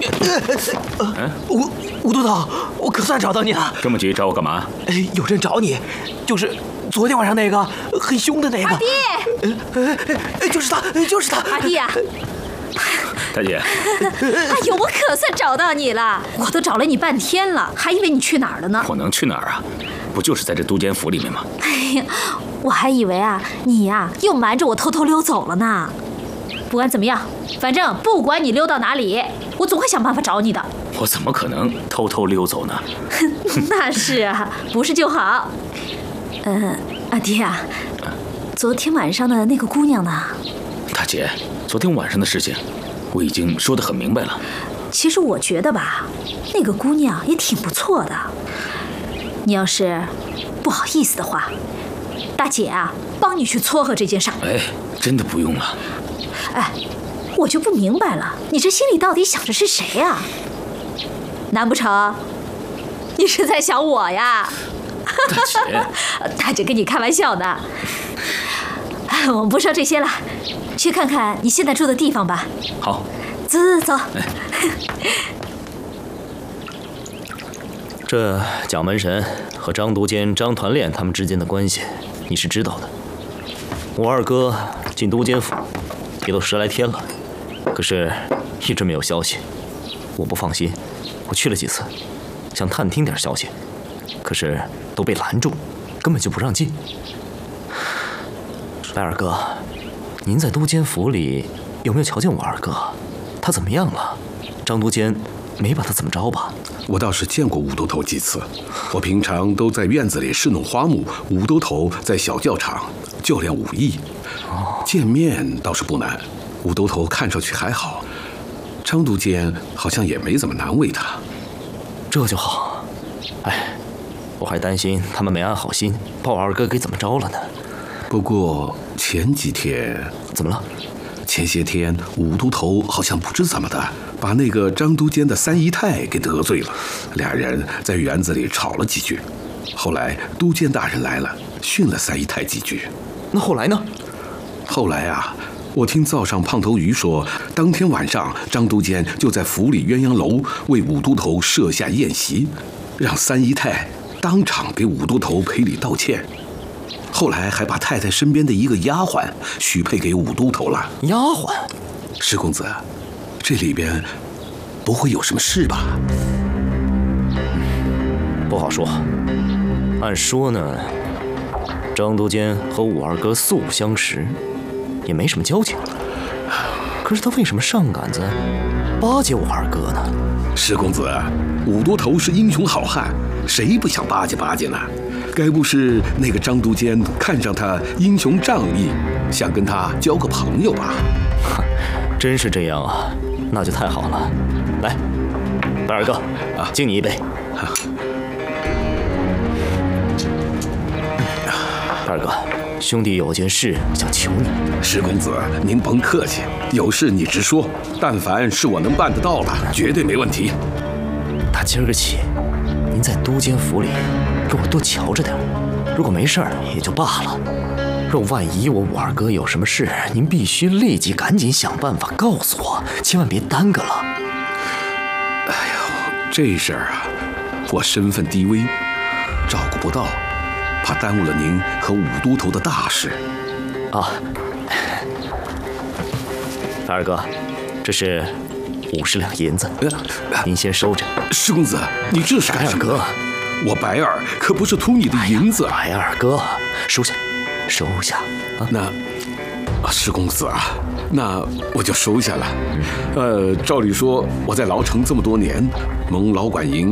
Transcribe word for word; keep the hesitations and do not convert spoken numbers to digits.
嗯，武武都头，我可算找到你了。 这么急找我干嘛？ 哎，有人找你，就是昨天晚上那个很凶的那个。 阿弟， 哎哎，就是他，就是他。 阿弟呀、啊！ 大姐， 哎呦，我可算找到你了！我都找了你半天了，还以为你去哪儿了呢。 我能去哪儿啊？不就是在这都监府里面吗？ 哎呀，我还以为啊，你呀、啊、又瞒着我偷偷溜走了呢。不管怎么样，反正不管你溜到哪里，我总会想办法找你的。 我怎么可能偷偷溜走呢？ 那是啊，不是就好。嗯、呃，阿弟啊，昨天晚上的那个姑娘呢？ 大姐，昨天晚上的事情我已经说得很明白了。 其实我觉得吧，那个姑娘也挺不错的。你要是不好意思的话，大姐啊，帮你去撮合这件事儿。 哎，真的不用了。 哎，我就不明白了，你这心里到底想着是谁呀？难不成你是在想我呀？ 大姐， 大姐跟你开玩笑呢。我们不说这些了，去看看你现在住的地方吧。 好， 走走走。 哎， 这蒋门神和张都监张团练他们之间的关系，你是知道的。我二哥进都监府也都十来天了，可是一直没有消息。我不放心，我去了几次，想探听点消息，可是都被拦住，根本就不让进。白二哥，您在都监府里有没有瞧见我二哥？他怎么样了？张都监没把他怎么着吧？ 我倒是见过武都头几次，我平常都在院子里侍弄花木，武都头在小教场教练武艺。见面倒是不难，武都头看上去还好，张都监好像也没怎么难为他。 这就好。哎，我还担心他们没安好心，把我二哥给怎么着了呢？ 不过前几天怎么了？ 前些天武都头好像不知怎么的，把那个张都监的三姨太给得罪了，俩人在园子里吵了几句。后来都监大人来了，训了三姨太几句。 那后来呢？ 后来啊，我听灶上胖头鱼说，当天晚上张都监就在府里鸳鸯楼为武都头设下宴席，让三姨太当场给武都头赔礼道歉。后来还把太太身边的一个丫鬟许配给武都头了。 丫鬟？ 石公子，这里边不会有什么事吧？ 不好说。按说呢，张都监和武二哥素不相识，也没什么交情。可是他为什么上杆子巴结我二哥呢？ 石公子，武都头是英雄好汉，谁不想巴结巴结呢？该不是那个张都监看上他英雄仗义，想跟他交个朋友吧？ 真是这样啊，那就太好了。来，白二哥，啊，敬你一杯。啊、白二哥，兄弟有件事想求你。 石公子，您甭客气，有事你直说，但凡是我能办得到的，绝对没问题。 打今儿个起，您在都监府里给我多瞧着点，如果没事儿也就罢了，若万一我武二哥有什么事，您必须立即赶紧想办法告诉我，千万别耽搁了。 哎呦，这事儿啊，我身份低微，照顾不到，怕耽误了您和武都头的大事。 啊，白二哥，这是五十两银子，您先收着。 石公子，你这是干什么？ 白二哥， 我白二可不是图你的银子。 白二哥，收下，收下。啊、 那，石公子啊，那我就收下了。呃，照理说我在牢城这么多年，蒙老管营